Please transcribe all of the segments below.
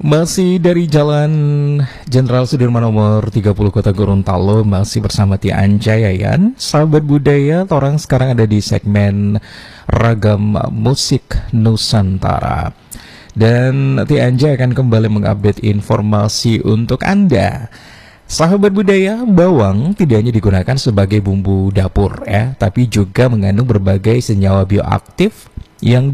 Masih dari Jalan Jenderal Sudirman nomor 30 Kota Gorontalo, masih bersama Tia Anjayayan. Sahabat budaya, orang sekarang ada di segmen Ragam Musik Nusantara. Dan Tia Anjay akan kembali mengupdate informasi untuk Anda. Sahabat budaya, bawang tidak hanya digunakan sebagai bumbu dapur ya, tapi juga mengandung berbagai senyawa bioaktif yang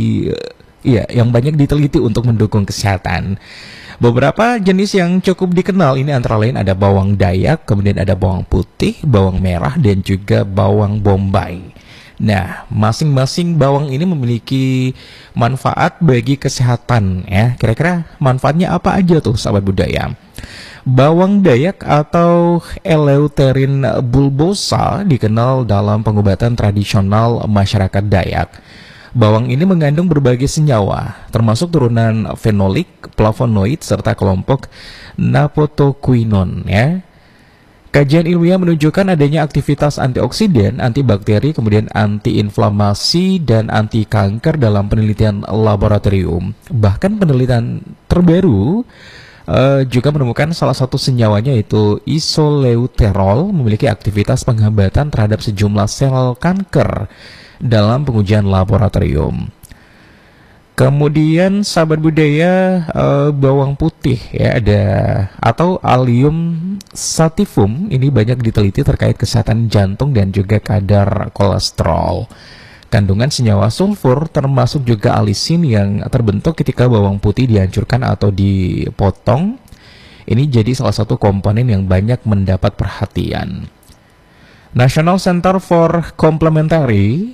banyak diteliti untuk mendukung kesehatan. Beberapa jenis yang cukup dikenal ini antara lain ada bawang dayak, kemudian ada bawang putih, bawang merah, dan juga bawang bombay. Nah, masing-masing bawang ini memiliki manfaat bagi kesehatan ya. Kira-kira manfaatnya apa aja tuh sahabat budaya? Bawang dayak atau Eleutherin bulbosa dikenal dalam pengobatan tradisional masyarakat Dayak. Bawang ini mengandung berbagai senyawa, termasuk turunan fenolik, flavonoid, serta kelompok napotoquinon ya. Kajian ilmiah menunjukkan adanya aktivitas antioksidan, antibakteri, kemudian antiinflamasi, dan anti kanker dalam penelitian laboratorium. Bahkan penelitian terbaru juga menemukan salah satu senyawanya yaitu isoleuterol memiliki aktivitas penghambatan terhadap sejumlah sel kanker dalam pengujian laboratorium. Kemudian sahabat budaya, bawang putih ya ada atau Allium sativum ini banyak diteliti terkait kesehatan jantung dan juga kadar kolesterol. Kandungan senyawa sulfur termasuk juga alisin yang terbentuk ketika bawang putih dihancurkan atau dipotong. Ini jadi salah satu komponen yang banyak mendapat perhatian. National Center for Complementary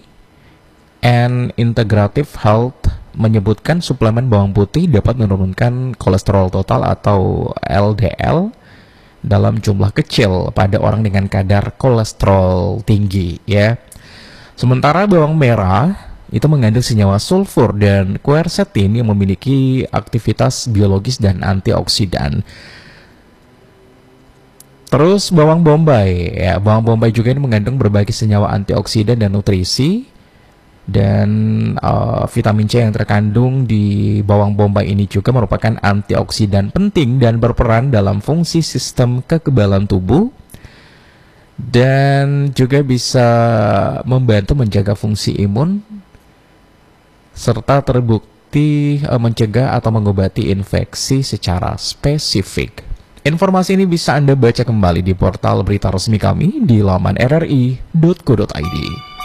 and Integrative Health menyebutkan suplemen bawang putih dapat menurunkan kolesterol total atau LDL dalam jumlah kecil pada orang dengan kadar kolesterol tinggi ya. Sementara bawang merah itu mengandung senyawa sulfur dan quercetin yang memiliki aktivitas biologis dan antioksidan. Terus bawang bombay ya, bawang bombay juga ini mengandung berbagai senyawa antioksidan dan nutrisi. Dan vitamin C yang terkandung di bawang bombay ini juga merupakan antioksidan penting dan berperan dalam fungsi sistem kekebalan tubuh. Dan juga bisa membantu menjaga fungsi imun serta terbukti mencegah atau mengobati infeksi secara spesifik. Informasi ini bisa Anda baca kembali di portal berita resmi kami di laman rri.co.id.